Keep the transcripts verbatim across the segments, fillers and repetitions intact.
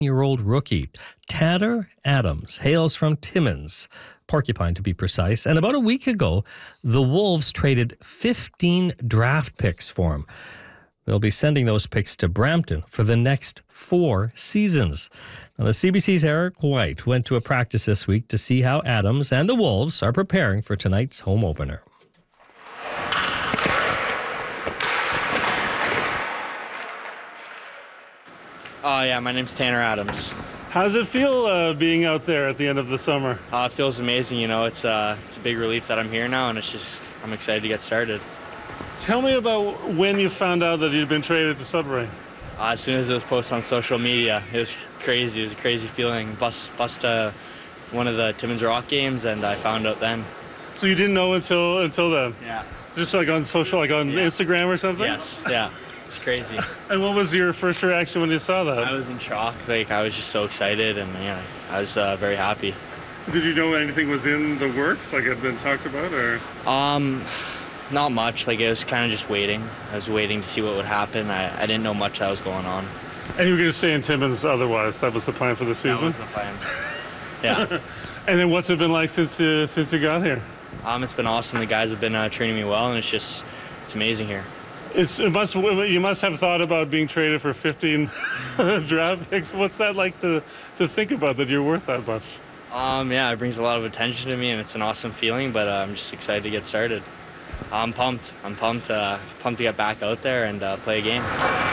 year-old rookie. Tanner Adams hails from Timmins, Porcupine to be precise, and about a week ago, the Wolves traded fifteen draft picks for him. They'll be sending those picks to Brampton for the next four seasons. Now, the C B C's Eric White went to a practice this week to see how Adams and the Wolves are preparing for tonight's home opener. Oh, yeah, my name's Tanner Adams. How does it feel uh, being out there at the end of the summer? Uh, it feels amazing, you know. It's, uh, it's a big relief that I'm here now, and it's just, I'm excited to get started. Tell me about when you found out that you'd been traded to Sudbury. Uh, as soon as it was posted on social media, it was crazy. It was a crazy feeling. Bus, bus to one of the Timmins Rock games, and I found out then. So you didn't know until until then? Yeah. Just like on social, like on yeah. Instagram or something? Yes, yeah. It's crazy. And what was your first reaction when you saw that? I was in shock. Like, I was just so excited, and yeah, I was uh, very happy. Did you know anything was in the works, like had been talked about, or? Um, not much. Like, it was kind of just waiting. I was waiting to see what would happen. I, I didn't know much that was going on. And you were going to stay in Timmins otherwise? That was the plan for the season? That was the plan. Yeah. And then what's it been like since you, since you got here? Um, it's been awesome. The guys have been uh, training me well, and it's just, it's amazing here. It's, it must you must have thought about being traded for fifteen draft picks. What's that like to to think about, that you're worth that much? Um, yeah, it brings a lot of attention to me, and it's an awesome feeling. But uh, I'm just excited to get started. I'm pumped. I'm pumped. Uh, pumped to get back out there and uh, play a game.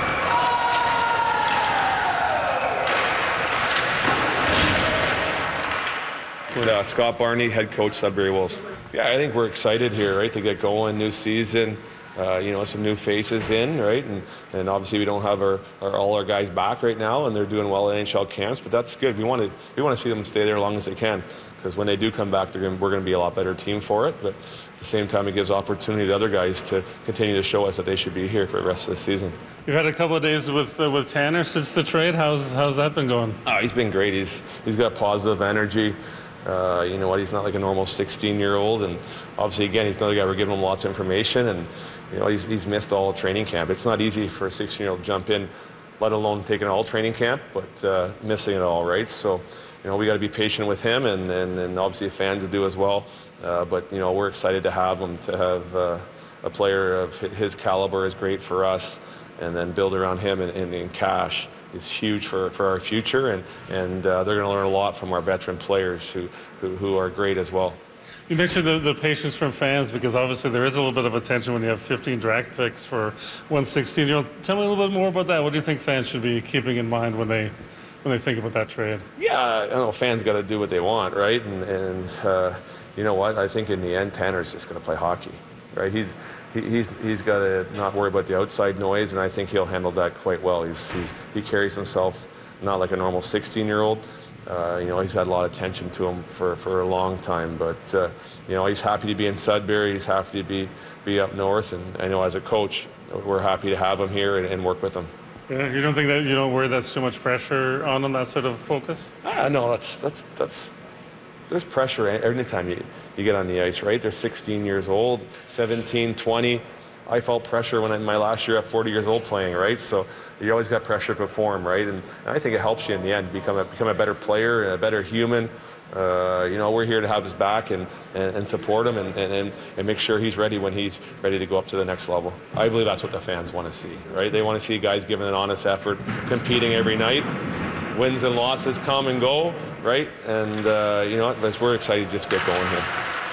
Uh, Scott Barney, head coach, Sudbury Wolves. Yeah, I think we're excited here, right, to get going. New season. Uh, you know, some new faces in, right? And and obviously we don't have our, our all our guys back right now, and they're doing well at N H L camps, but that's good. We want to we want to see them stay there as long as they can, because when they do come back, they're gonna, we're going to be a lot better team for it. But at the same time, it gives opportunity to other guys to continue to show us that they should be here for the rest of the season. You've had a couple of days with uh, with Tanner since the trade. How's how's that been going? Oh, he's been great. He's he's got positive energy. Uh, you know what? He's not like a normal sixteen-year-old, and obviously, again, he's another guy. We're giving him lots of information, and you know, he's he's missed all training camp. It's not easy for a sixteen-year-old to jump in, let alone taking all training camp, but uh, missing it all, right? So, you know, we got to be patient with him, and and, and obviously the fans do as well. Uh, but you know, we're excited to have him. To have uh, a player of his caliber is great for us, and then build around him in, in, in Cash is huge for, for our future, and, and uh, they're going to learn a lot from our veteran players who, who, who are great as well. You mentioned the, the patience from fans, because obviously there is a little bit of attention when you have fifteen draft picks for one sixteen-year-old. Tell me a little bit more about that. What do you think fans should be keeping in mind when they when they think about that trade? Yeah, I know fans got to do what they want, right? And, and uh, you know what? I think in the end, Tanner's just going to play hockey, right? He's He, he's he's got to not worry about the outside noise, and I think he'll handle that quite well. He's, he's he carries himself not like a normal sixteen-year-old. Uh, you know, he's had a lot of attention to him for, for a long time, but uh, you know, he's happy to be in Sudbury. He's happy to be be up north, and I know as a coach, we're happy to have him here and, and work with him. Yeah, you don't think that you don't worry that's too much pressure on him, that sort of focus? Ah, no, that's that's that's. There's pressure every time you, you get on the ice, right? They're sixteen years old, seventeen, twenty. I felt pressure when I, my last year at forty years old playing, right? So you always got pressure to perform, right? And, and I think it helps you in the end become a become a better player and a better human. Uh, you know, we're here to have his back and, and, and support him and, and, and make sure he's ready when he's ready to go up to the next level. I believe that's what the fans want to see, right? They want to see guys giving an honest effort, competing every night. Wins and losses come and go, right? And, uh, you know, we're excited to just get going here.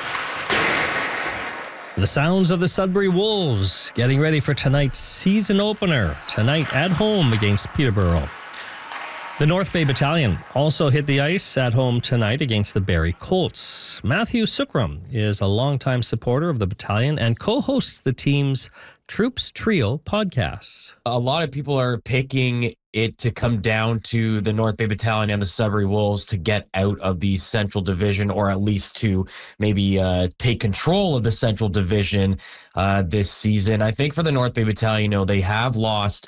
The sounds of the Sudbury Wolves getting ready for tonight's season opener, tonight at home against Peterborough. The North Bay Battalion also hit the ice at home tonight against the Barrie Colts. Matthew Sukram is a longtime supporter of the battalion and co-hosts the team's Troops Trio podcast. A lot of people are picking it to come down to the North Bay Battalion and the Sudbury Wolves to get out of the Central Division, or at least to maybe uh, take control of the Central Division uh, this season. I think for the North Bay Battalion, you know, they have lost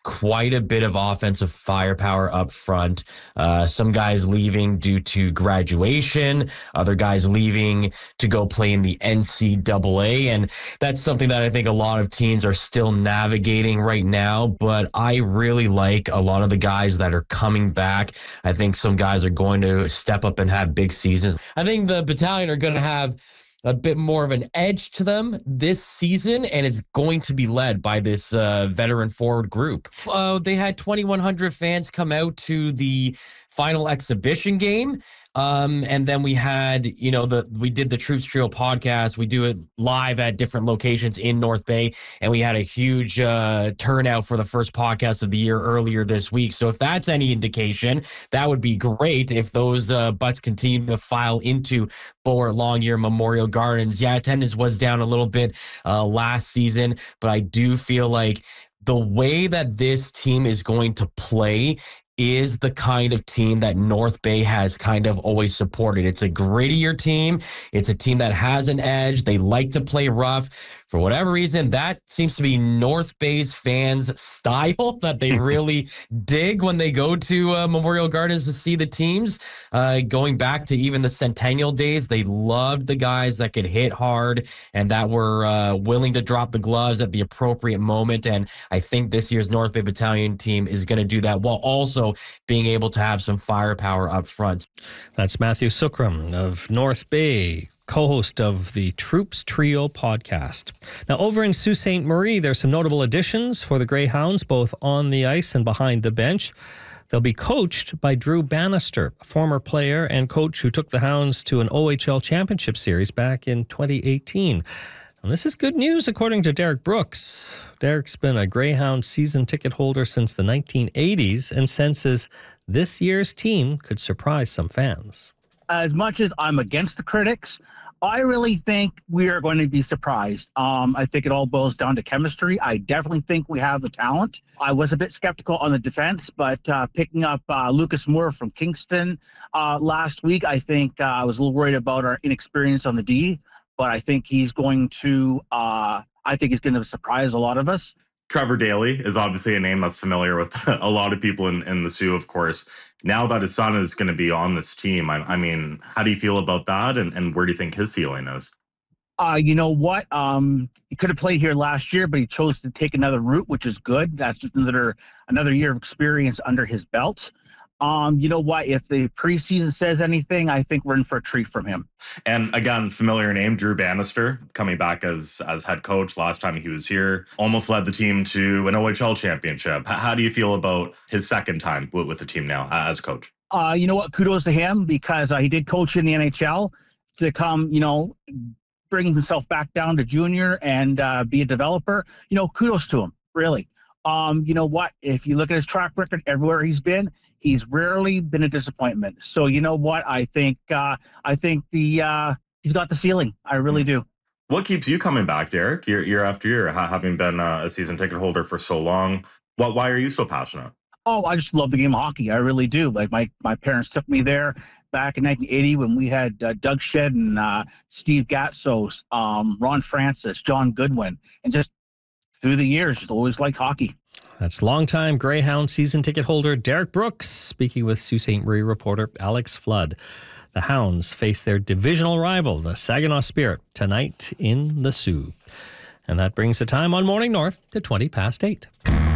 quite a bit of offensive firepower up front. Uh, some guys leaving due to graduation, other guys leaving to go play in the N C double A. And that's something that I think a lot of teams are still navigating right now. But I really like a lot of the guys that are coming back. I think some guys are going to step up and have big seasons. I think the Battalion are going to have a bit more of an edge to them this season, and it's going to be led by this uh, veteran forward group. Uh, they had twenty-one hundred fans come out to the final exhibition game. Um, and then we had, you know, the we did the Troops Trio podcast. We do it live at different locations in North Bay, and we had a huge uh, turnout for the first podcast of the year earlier this week. So if that's any indication, that would be great if those uh, butts continue to file into Beaufort Longyear Memorial Gardens. Yeah, attendance was down a little bit uh, last season, but I do feel like the way that this team is going to play is the kind of team that North Bay has kind of always supported. It's a grittier team. It's a team that has an edge. They like to play rough. For whatever reason, that seems to be North Bay's fans' style that they really dig when they go to uh, Memorial Gardens to see the teams. Uh, going back to even the Centennial days, they loved the guys that could hit hard and that were uh, willing to drop the gloves at the appropriate moment. And I think this year's North Bay Battalion team is going to do that while also being able to have some firepower up front. That's Matthew Sookrum of North Bay, co-host of the Troops Trio podcast. Now, over in Sault Ste. Marie, there's some notable additions for the Greyhounds, both on the ice and behind the bench. They'll be coached by Drew Bannister, a former player and coach who took the Hounds to an O H L championship series back in twenty eighteen. And this is good news, according to Derek Brooks. Derek's been a Greyhound season ticket holder since the nineteen eighties and senses this year's team could surprise some fans. As much as I'm against the critics, I really think we are going to be surprised. Um, I think it all boils down to chemistry. I definitely think we have the talent. I was a bit skeptical on the defense, but uh, picking up uh, Lucas Moore from Kingston uh, last week, I think uh, I was a little worried about our inexperience on the D, but I think he's going to, uh, I think he's going to surprise a lot of us. Trevor Daley is obviously a name that's familiar with a lot of people in, in the Sioux, of course. Now that his son is going to be on this team, I, I mean, how do you feel about that? And, and where do you think his ceiling is? Uh, you know what? Um, he could have played here last year, but he chose to take another route, which is good. That's just another another year of experience under his belt. Um, you know what? If the preseason says anything, I think we're in for a treat from him. And again, familiar name, Drew Bannister, coming back as as head coach last time he was here, almost led the team to an O H L championship. How do you feel about his second time with, with the team now as coach? Uh, you know what? Kudos to him because uh, he did coach in the N H L to come, you know, bring himself back down to junior and uh, be a developer. You know, kudos to him, really. Um, you know what? If you look at his track record everywhere he's been, he's rarely been a disappointment. So you know what? I think uh, I think the uh, he's got the ceiling. I really do. What keeps you coming back, Derek, year, year after year, having been a season ticket holder for so long? What? Why are you so passionate? Oh, I just love the game of hockey. I really do. Like my, my parents took me there back in nineteen eighty when we had uh, Doug Shedd and uh, Steve Gatsos, um, Ron Francis, John Goodwin, and just through the years, just always liked hockey. That's longtime Greyhound season ticket holder Derek Brooks speaking with Sault Ste. Marie reporter Alex Flood. The Hounds face their divisional rival, the Saginaw Spirit, tonight in the Sioux. And that brings the time on Morning North to twenty past eight.